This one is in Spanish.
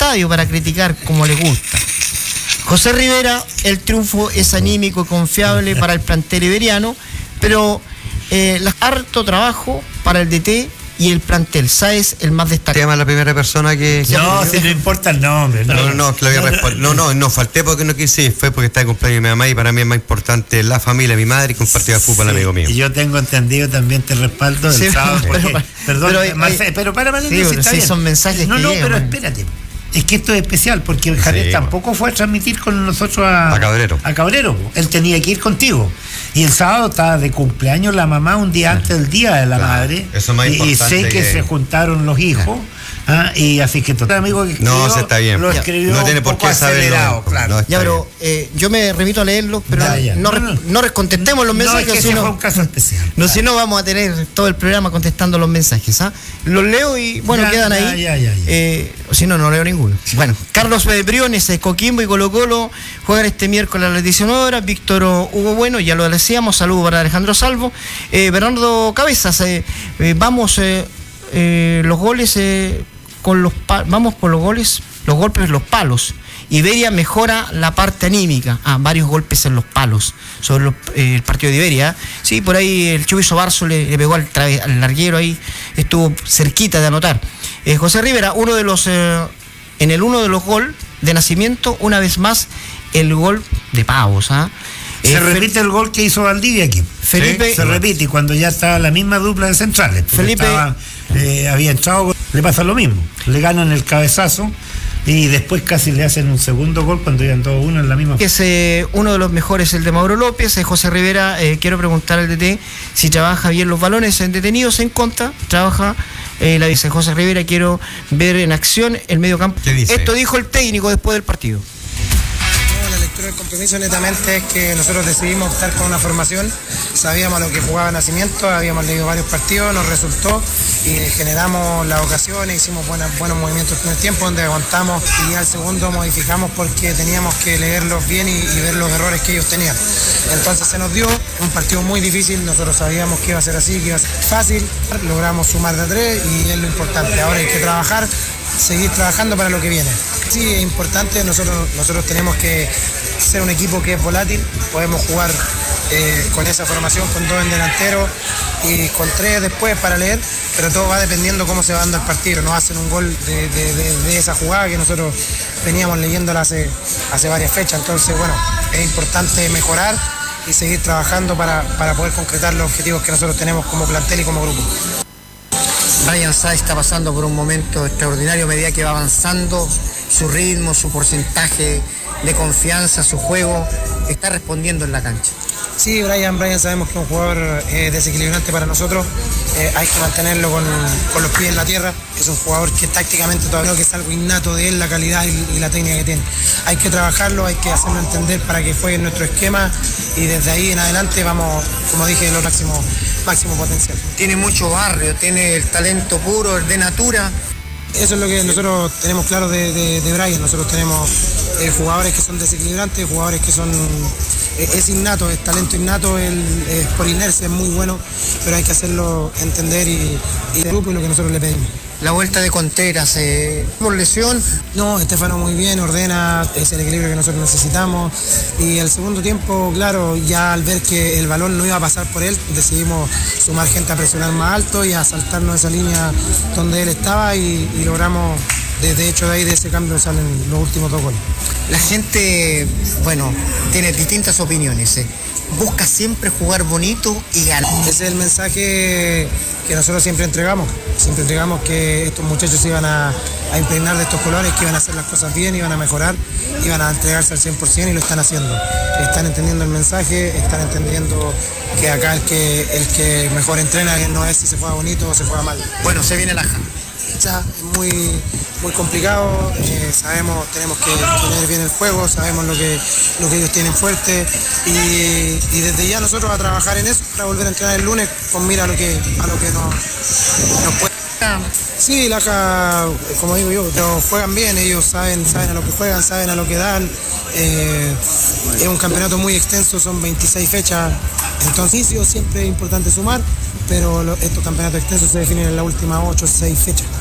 estadio para criticar como les gusta. José Rivera, el triunfo es anímico y confiable para el plantel iberiano, pero harto trabajo para el DT y el plantel. Sáez, el más destacado. ¿Te llama la primera persona que no, si no importa el nombre. No, falté porque no quise ir, fue porque está de cumpleaños mi mamá y para mí es más importante la familia, mi madre y que un partido de fútbol, amigo mío. Y yo tengo entendido, también te respaldo el sábado. Pero para sí, son mensajes no, que llegan, pero espérate. Es que esto es especial porque el Jared tampoco fue a transmitir con nosotros a Cabrero. Él tenía que ir contigo. Y el sábado estaba de cumpleaños la mamá un día antes del Día de la Madre. Eso es más importante. Y sé que se juntaron los hijos. Y así que todo amigo que escribió, no, se está bien. Lo escribió no tiene por qué saberlo. Claro. Ya, pero yo me remito a leerlos, pero no contestemos los mensajes. No, es que fue un caso especial. No, si no vamos a tener todo el programa contestando los mensajes. Los leo y bueno, quedan ahí. Si no leo ninguno. Bueno, Carlos Briones, Coquimbo y Colo Colo juegan este miércoles a las 19 horas. Víctor Hugo Bueno, ya lo decíamos. Saludos para Alejandro Salvo. Bernardo Cabezas, vamos los goles vamos por los goles, los golpes, los palos. Iberia mejora la parte anímica. Varios golpes en los palos sobre el partido de Iberia. Sí, por ahí el Chubizo Barzo le pegó al larguero ahí, estuvo cerquita de anotar. José Rivera, en uno de los goles de Nacimiento, una vez más, el gol de Pavos. Se repite el gol que hizo Valdivia aquí. Felipe, se repite y cuando ya estaba la misma dupla de centrales. Felipe había entrado, le pasa lo mismo. Le ganan el cabezazo y después casi le hacen un segundo gol cuando iban 2-1 en la misma. Que es uno de los mejores, el de Mauro López. José Rivera, quiero preguntar al DT si trabaja bien los balones detenidos en contra. Trabaja, la dice José Rivera, quiero ver en acción el medio campo. Esto dijo el técnico después del partido. El compromiso netamente es que nosotros decidimos optar por una formación, sabíamos a lo que jugaba Nacimiento, habíamos leído varios partidos, nos resultó y generamos las ocasiones, hicimos buenos movimientos en el tiempo donde aguantamos y al segundo modificamos porque teníamos que leerlos bien y ver los errores que ellos tenían. Entonces se nos dio un partido muy difícil, nosotros sabíamos que iba a ser así, que iba a ser fácil, logramos sumar de 3 y es lo importante, ahora hay que trabajar, seguir trabajando para lo que viene. Sí, es importante, nosotros tenemos que ser un equipo que es volátil, podemos jugar con esa formación con 2 en delantero y con 3 después para leer, pero todo va dependiendo cómo se va dando el partido. Nos hacen un gol de esa jugada que nosotros veníamos leyéndola hace varias fechas, entonces bueno, es importante mejorar y seguir trabajando para poder concretar los objetivos que nosotros tenemos como plantel y como grupo. Brian Sáez está pasando por un momento extraordinario a medida que va avanzando, su ritmo, su porcentaje de confianza, su juego, está respondiendo en la cancha. Sí, Brian sabemos que es un jugador desequilibrante para nosotros, hay que mantenerlo con los pies en la tierra, es un jugador que tácticamente todavía creo que es algo innato de él, la calidad y la técnica que tiene. Hay que trabajarlo, hay que hacerlo entender para que juegue en nuestro esquema y desde ahí en adelante vamos, como dije, lo máximo potencial. Tiene mucho barrio, tiene el talento puro, el de natura. Eso es lo que nosotros tenemos claro de Brian. Nosotros tenemos jugadores que son desequilibrantes, jugadores que son... es innato, es talento innato, por inercia es muy bueno, pero hay que hacerlo entender y el grupo y lo que nosotros le pedimos. La vuelta de Contreras, por lesión. No, Estefano muy bien, ordena, es el equilibrio que nosotros necesitamos. Y el segundo tiempo, claro, ya al ver que el balón no iba a pasar por él, decidimos sumar gente a presionar más alto y a saltarnos esa línea donde él estaba y logramos, de hecho de ahí de ese cambio salen los últimos 2 goles. La gente, bueno, tiene distintas opiniones. Busca siempre jugar bonito y ganar. Ese es el mensaje que nosotros siempre entregamos que estos muchachos iban a impregnar de estos colores, que iban a hacer las cosas bien, iban a mejorar, iban a entregarse al 100% y lo están haciendo. Están entendiendo el mensaje, están entendiendo que acá el que mejor entrena no es si se juega bonito o se juega mal. Bueno, se viene la JA. Es muy complicado, tenemos que tener bien el juego, sabemos lo que ellos tienen fuerte y desde ya nosotros a trabajar en eso para volver a entrenar el lunes con mira a lo que nos puede. Sí, la JA, como digo yo, pero juegan bien, ellos saben a lo que juegan, saben a lo que dan. Es un campeonato muy extenso, son 26 fechas, entonces siempre es importante sumar, pero estos campeonatos extensos se definen en las últimas 8 o 6 fechas.